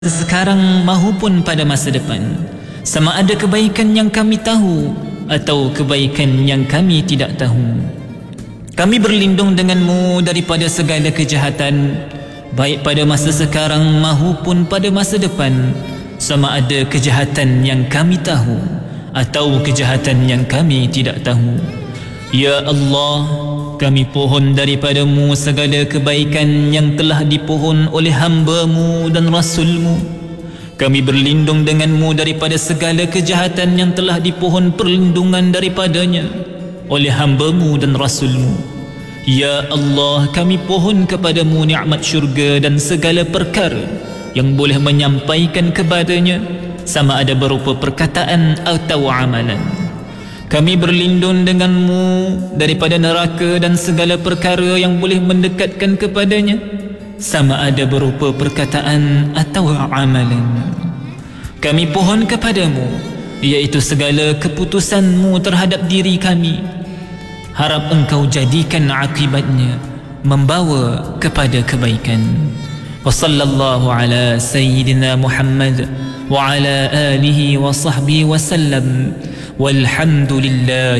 sekarang mahupun pada masa depan, sama ada kebaikan yang kami tahu atau kebaikan yang kami tidak tahu. Kami berlindung denganmu daripada segala kejahatan, baik pada masa sekarang mahupun pada masa depan, sama ada kejahatan yang kami tahu atau kejahatan yang kami tidak tahu. Ya Allah, kami pohon daripadamu segala kebaikan yang telah dipohon oleh hamba-Mu dan Rasul-Mu. Kami berlindung denganmu daripada segala kejahatan yang telah dipohon perlindungan daripadanya oleh hamba-Mu dan Rasul-Mu. Ya Allah, kami pohon kepadamu nikmat syurga dan segala perkara yang boleh menyampaikan kepadanya, sama ada berupa perkataan atau amalan. Kami berlindung denganmu daripada neraka dan segala perkara yang boleh mendekatkan kepadanya, sama ada berupa perkataan atau amalan. Kami pohon kepadamu, iaitu segala keputusanmu terhadap diri kami. Harap engkau jadikan akibatnya membawa kepada kebaikan. Wa sallallahu ala sayyidina Muhammad wa ala alihi wa sahbihi wa sallam. Walhamdulillah.